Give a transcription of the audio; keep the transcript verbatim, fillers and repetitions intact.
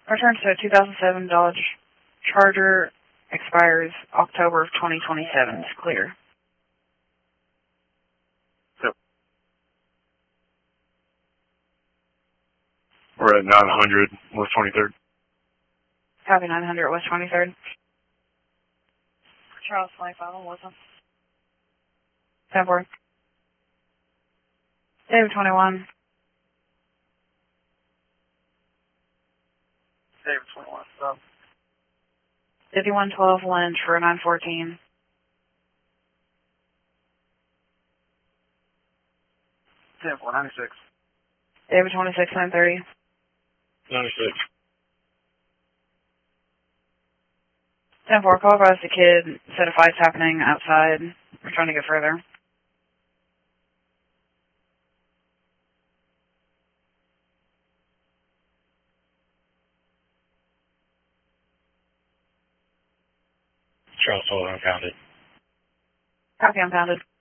Return to two thousand seven Dodge Charger, expires October of twenty twenty-seven. It's clear. Yep. We're at nine hundred West twenty-third. Copy nine hundred West twenty-third. Charles twenty-five on Wilson. ten four. David twenty-one. David twenty-one, stop. fifty-one twelve Lynch for nine fourteen. ten four, ninety-six. David twenty-six nine thirty. ninety-six. ten four, call across the kid. Set of fights happening outside. We're trying to get further. Charles Fuller, uncounted. Copy, unpounded.